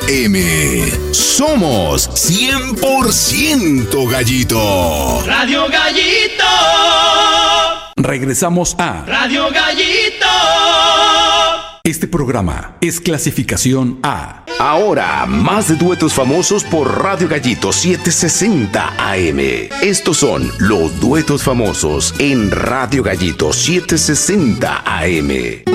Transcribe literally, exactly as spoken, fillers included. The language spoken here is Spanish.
M. Somos cien por ciento Gallito. Radio Gallito. Regresamos a Radio Gallito. Este programa es clasificación A. Ahora, más de duetos famosos por Radio Gallito setecientos sesenta A M. Estos son los duetos famosos en Radio Gallito setecientos sesenta A M.